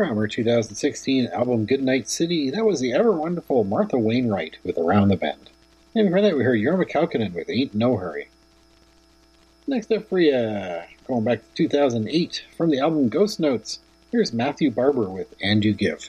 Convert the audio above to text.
From her 2016 album Goodnight City, that was the ever-wonderful Martha Wainwright with Around the Bend. And before that we heard Jorma Kaukonen with Ain't No Hurry. Next up for you, going back to 2008, from the album Ghost Notes, here's Matthew Barber with And You Give.